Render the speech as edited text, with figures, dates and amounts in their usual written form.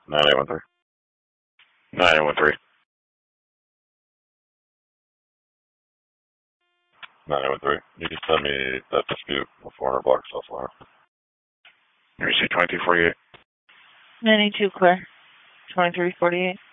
9813. 9813. 9813. You can send me that dispute with 400 bucks so far. You see 2248. 92 clear. 2348.